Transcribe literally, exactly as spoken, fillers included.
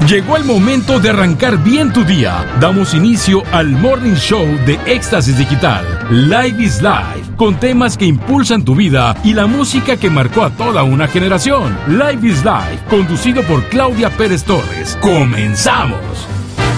Llegó el momento de arrancar bien tu día. Damos inicio al Morning Show de Éxtasis Digital. Live is Life, con temas que impulsan tu vida y la música que marcó a toda una generación. Live is Life, conducido por Claudia Pérez Torres. ¡Comenzamos!